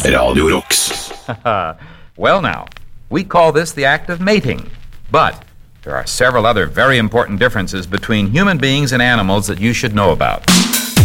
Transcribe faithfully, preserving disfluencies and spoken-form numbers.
Radio Rocks. Well now, we call this the act of mating, but there are several other very important differences between human beings and animals that you should know about.